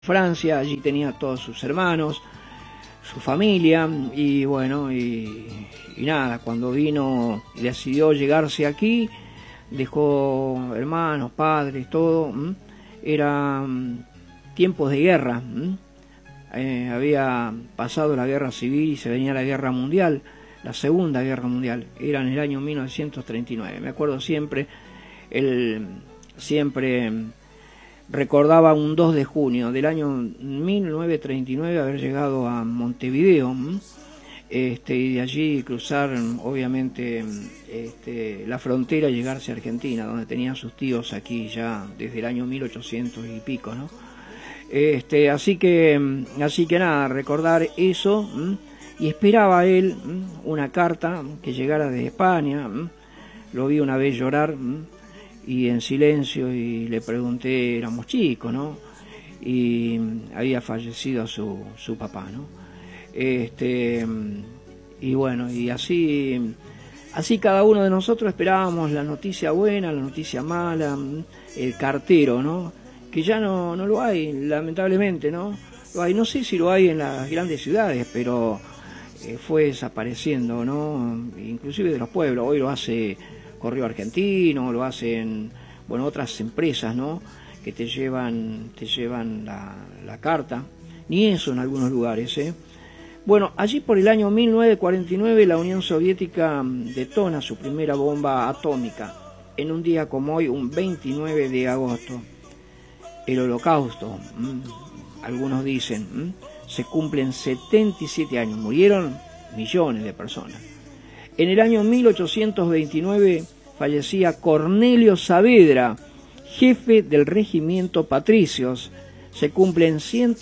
Francia, allí tenía todos sus hermanos, su familia, y bueno, y nada, cuando vino y decidió llegarse aquí, dejó hermanos, padres, todo. Eran tiempos de guerra. Había pasado la guerra civil y se venía la guerra mundial, la segunda guerra mundial, era en el año 1939. Me acuerdo siempre, él siempre recordaba un 2 de junio del año 1939 haber llegado a Montevideo, y de allí cruzar, obviamente, la frontera y llegarse a Argentina, donde tenían sus tíos aquí ya desde el año 1800 y pico, ¿no? Así que nada, recordar eso, y esperaba él una carta que llegara de España. Lo vi una vez llorar, y en silencio, y le pregunté, éramos chicos, ¿no? Y había fallecido su papá, ¿no? Y bueno, y así cada uno de nosotros esperábamos la noticia buena, la noticia mala, el cartero, ¿no? Que ya no lo hay, lamentablemente, ¿no? Lo hay, no sé si lo hay en las grandes ciudades, pero fue desapareciendo, ¿no? Inclusive de los pueblos. Hoy lo hace Correo Argentino, lo hacen, bueno, otras empresas, ¿no? Que te llevan la carta, ni eso en algunos lugares, ¿eh? Bueno, allí por el año 1949 la Unión Soviética detona su primera bomba atómica, en un día como hoy, un 29 de agosto. El Holocausto, algunos dicen, se cumplen 77 años, murieron millones de personas. En el año 1829 fallecía Cornelio Saavedra, jefe del regimiento Patricios. Se cumplen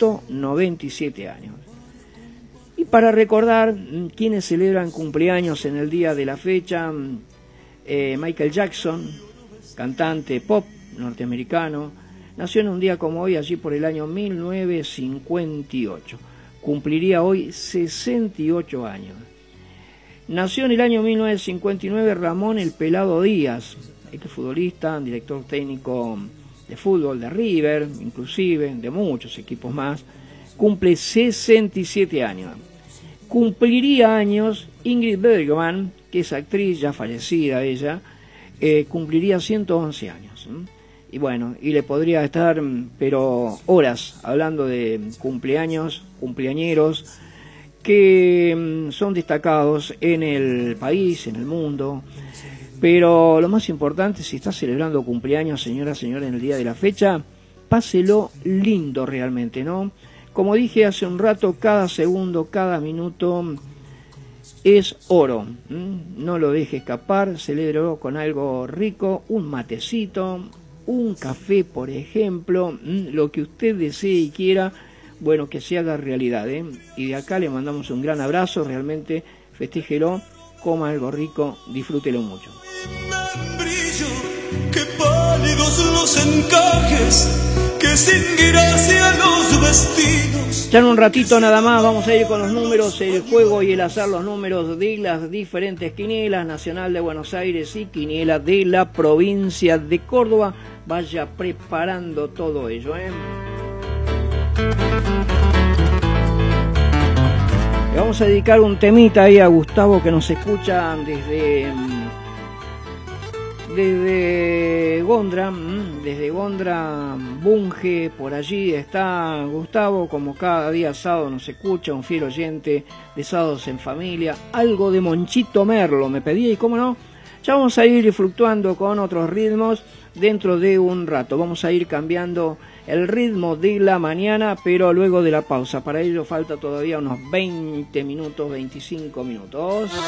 197 años. Y para recordar quienes celebran cumpleaños en el día de la fecha, Michael Jackson, cantante pop norteamericano, nació en un día como hoy, allí por el año 1958. Cumpliría hoy 68 años. Nació en el año 1959 Ramón El Pelado Díaz, futbolista, director técnico de fútbol de River, inclusive de muchos equipos más. Cumple 67 años. Cumpliría años Ingrid Bergman, que es actriz ya fallecida ella, cumpliría 111 años. Y bueno, y le podría estar, pero horas, hablando de cumpleaños, cumpleañeros, que son destacados en el país, en el mundo. Pero lo más importante, si está celebrando cumpleaños, señora, señora, en el día de la fecha, páselo lindo realmente, ¿no? Como dije hace un rato, cada segundo, cada minuto es oro. No lo deje escapar, celébrelo con algo rico, un matecito, un café, por ejemplo, lo que usted desee y quiera, bueno, que se haga realidad, ¿eh? Y de acá le mandamos un gran abrazo, realmente festéjelo, coma algo rico, disfrútelo mucho. Qué pálidos los encajes, que sin gracia los vestidos. Ya en un ratito nada más vamos a ir con los números, el juego y el azar, los números de las diferentes quinielas, Nacional de Buenos Aires y quiniela de la provincia de Córdoba. Vaya preparando todo ello, ¿eh? Le vamos a dedicar un temita ahí a Gustavo, que nos escucha desde Gondra, Bunge, por allí está Gustavo, como cada día sábado nos escucha, un fiel oyente de Sábados en Familia. Algo de Monchito Merlo me pedía, y cómo no, ya vamos a ir fluctuando con otros ritmos dentro de un rato. Vamos a ir cambiando el ritmo de la mañana, pero luego de la pausa. Para ello falta todavía unos 20 minutos, 25 minutos.